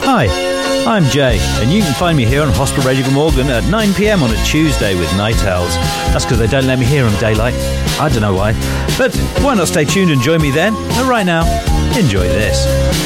Hi, I'm Jay, and you can find me here on Hospital Radio Glamorgan at 9 p.m. on a Tuesday with Night Owls. That's because they don't let me hear on daylight. I don't know why. But why not stay tuned and join me then? And right now, enjoy this.